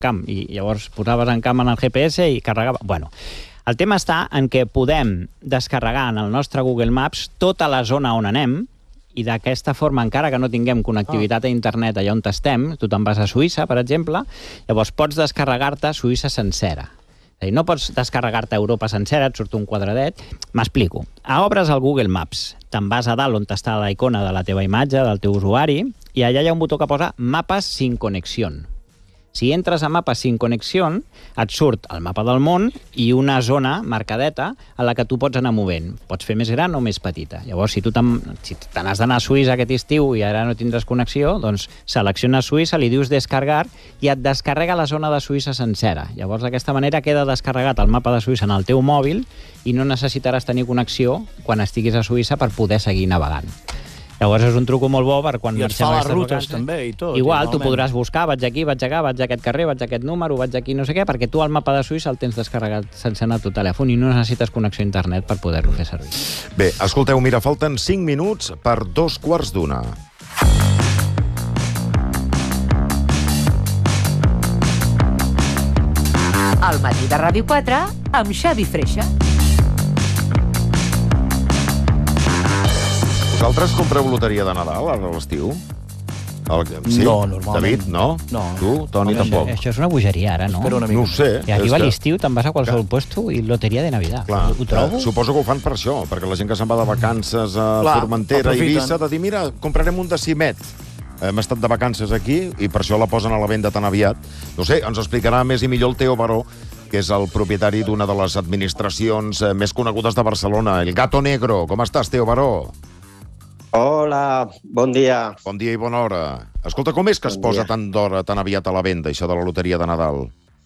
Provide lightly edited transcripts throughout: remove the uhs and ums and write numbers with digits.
camp, i llavors posaves en camp en el GPS i carregava... Bueno, el tema està en què podem descarregar en el nostre Google Maps tota la zona on anem, i d'aquesta forma, encara que no tinguem connectivitat a internet allà on estem, tu te'n vas a Suïssa, per exemple, llavors pots descarregar-te Suïssa sencera. És a dir, no pots descarregar-te Europa sencera, et surt un quadradet. M'explico. Obres el Google Maps, te'n vas a dalt on està la icona de la teva imatge, del teu usuari, i allà hi ha un botó que posa Mapes sin conexión. Si entres a Mapes sin conexión, et surt el mapa del món i una zona marcadeta a la que tu pots anar movent. Pots fer més gran o més petita. Llavors, si tu te n'has d'anar a Suïssa aquest estiu i ara no tindràs connexió, doncs selecciones Suïssa, li dius descarregar i et descarrega la zona de Suïssa sencera. Llavors, d'aquesta manera queda descarregat el mapa de Suïssa en el teu mòbil i no necessitaràs tenir connexió quan estiguis a Suïssa per poder seguir navegant. Llavors és un truco molt bo per quan... I et fa les rutes també i tot. Igual, tu podràs buscar, vaig aquí, vaig allà, vaig a aquest carrer, vaig a aquest número, vaig aquí no sé què, perquè tu el mapa de Suïssa el tens descarregat sense anar a tu telèfon i no necessites connexió a internet per poder-lo fer servir. Bé, escolteu, mira, falten 5 minuts per 2:15. Al matí de Ràdio 4 amb Xavi Freixa. Vosaltres compreu loteria de Nadal a l'estiu? Sí? No, normalment. David, no? No. Tu, Toni, tampoc. Això és una bogeria, ara, no? No ho sé. I arriba l'estiu, te'n vas a qualsevol puesto i loteria de Navidad. Clar, Ho trobo? suposo que ho fan per això, perquè la gent que se'n va de vacances a Formentera i Eivissa ha de dir, mira, comprarem un decimet. Hem estat de vacances aquí i per això la posen a la venda tan aviat. No sé, ens explicarà més i millor el Teo Baró, que és el propietari d'una de les administracions més conegudes de Barcelona, el Gato Negro. Com estàs, Teo Baró? Hola, bon dia. Bon dia i bona hora. Escolta, com és que es posa tant d'hora, tan aviat a la venda, això de la loteria de Nadal?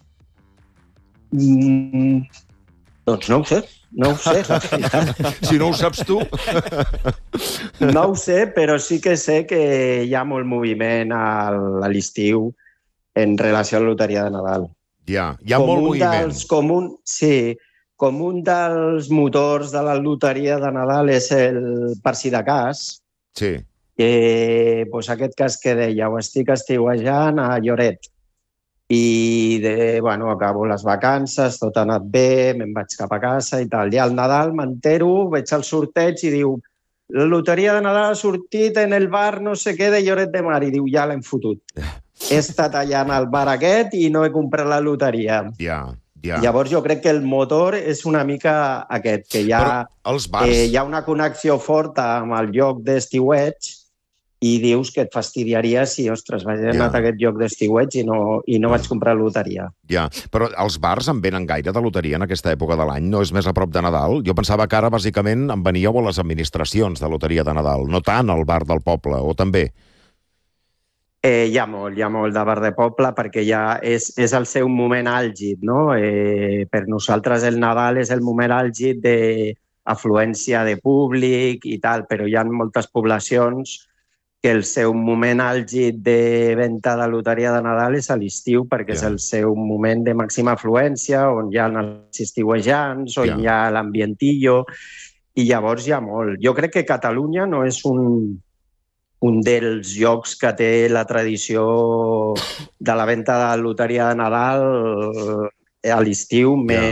Doncs no ho sé, la veritat. Si no ho saps tu... No ho sé, però sí que sé que hi ha molt moviment a l'estiu en relació a la loteria de Nadal. Ja, hi ha molt moviment. Com un dels motors de la loteria de Nadal és el per si de cas. Sí. Doncs aquest cas que dèieu, estic estiuejant a Lloret. I acabo les vacances, tot ha anat bé, me'n vaig cap a casa i tal. I al Nadal m'entero, veig el sorteig i diu la loteria de Nadal ha sortit en el bar no sé què de Lloret de Mar. I diu, ja l'hem fotut. He estat allà en el bar aquest i no he comprat la loteria. Ja. Llavors jo crec que el motor és una mica aquest, que hi ha una connexió forta amb el lloc d'estiueig i dius que et fastidiaria si, ostres, vaig anat a aquest lloc d'estiueig i no vaig comprar loteria. Ja, però els bars en venen gaire de loteria en aquesta època de l'any? No és més a prop de Nadal? Jo pensava que ara, bàsicament, en veníeu a les administracions de loteria de Nadal, no tant al bar del poble, o també? Hi ha molt de bar de poble perquè ja és el seu moment àlgid, no? Per nosaltres el Nadal és el moment àlgid d'afluència de públic i tal, però hi ha moltes poblacions que el seu moment àlgid de venda de loteria de Nadal és a l'estiu perquè és el seu moment de màxima afluència, on hi ha els estiuejants, on hi ha l'ambientillo, i llavors hi ha molt. Jo crec que Catalunya no és un dels llocs que té la tradició de la venda de loteria de Nadal a l'estiu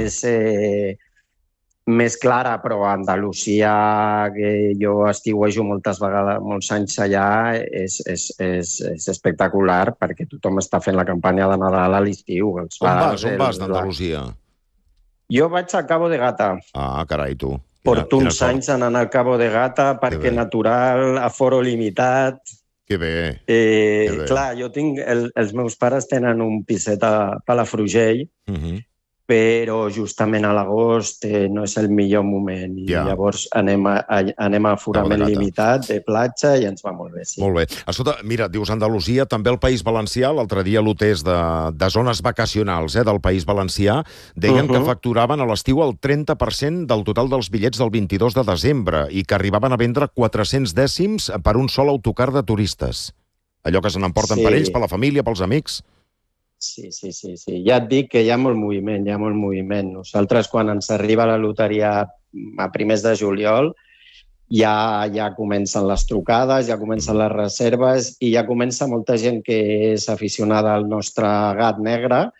més clara, però a Andalusia, que jo estiuejo moltes vegades, molts anys allà, és espectacular perquè tothom està fent la campanya de Nadal a l'estiu. On vas d'Andalusia? Jo vaig a Cabo de Gata. Ah, carai, tu. Porto uns anys anant al Cabo de Gata, parque natural, aforo limitat. Que bé. Clar, jo tinc... Els meus pares tenen un piset a Palafrugell, però justament a l'agost no és el millor moment. I llavors anem a aforament limitat de platja i ens va molt bé. Molt bé. Escolta, mira, dius Andalusia, també el País Valencià, l'altre dia l'hotels de zones vacacionals del País Valencià deien que facturaven a l'estiu el 30% del total dels bitllets del 22 de desembre i que arribaven a vendre 400 dècims per un sol autocar de turistes. Allò que se n'emporten per ells, per la família, pels amics. Sí. Ja et dic que hi ha molt moviment, Nosaltres, quan ens arriba la loteria a primers de juliol, ja comencen les trucades, ja comencen les reserves i ja comença molta gent que és aficionada al nostre gat negre